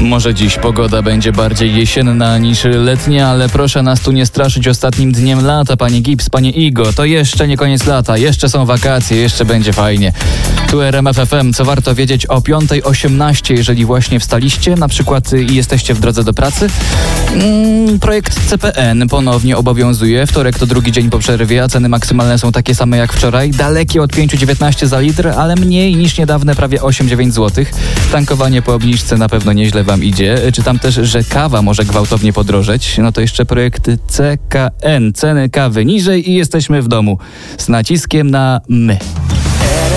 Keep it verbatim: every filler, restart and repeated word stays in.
Może dziś pogoda będzie bardziej jesienna niż letnia, ale proszę nas tu nie straszyć ostatnim dniem lata, panie Gibbs, panie Igo. To jeszcze nie koniec lata, jeszcze są wakacje, jeszcze będzie fajnie. Tu R M F F M, co warto wiedzieć o piąta osiemnaście, jeżeli właśnie wstaliście, na przykład i jesteście w drodze do pracy. Mm, projekt C P N ponownie obowiązuje. Wtorek to drugi dzień po przerwie, a ceny maksymalne są takie same jak wczoraj. Dalekie od pięć dziewiętnaście za litr, ale mniej niż niedawne prawie osiem dziewięć złotych. Tankowanie po obniżce na pewno nieźle wam idzie. Czytam też, że kawa może gwałtownie podrożeć. No to jeszcze projekt C K N. Ceny kawy niżej i jesteśmy w domu. Z naciskiem na my.